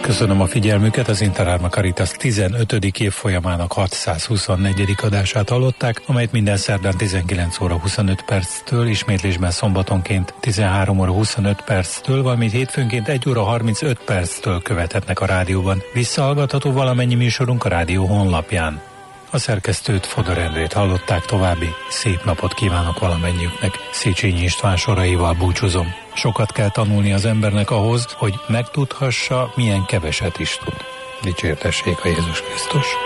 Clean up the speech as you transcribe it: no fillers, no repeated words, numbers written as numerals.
Köszönöm a figyelmüket, az Interárma Caritas 15. évfolyamának 624. adását hallották, amelyet minden szerdán 19 óra 25 perctől, ismétlésben szombatonként 13 óra 25 perctől, valamint hétfőnként 1 óra 35 perctől követhetnek a rádióban. Visszahallgatható valamennyi műsorunk a rádió honlapján. A szerkesztőt, Fodor Endrét hallották, további szép napot kívánok valamennyiüknek. Széchenyi István soraival búcsúzom. Sokat kell tanulni az embernek ahhoz, hogy megtudhassa, milyen keveset is tud. Dicsértessék a Jézus Krisztus!